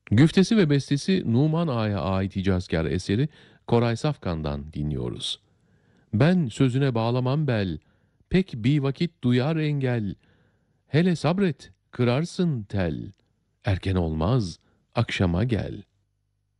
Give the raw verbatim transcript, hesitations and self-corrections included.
Güftesi ve bestesi Numan Ağa'ya ait icazkar eseri Koray Safkan'dan dinliyoruz. Ben sözüne bağlamam bel, pek bir vakit duyar engel. Hele sabret, kırarsın tel. Erken olmaz, akşama gel.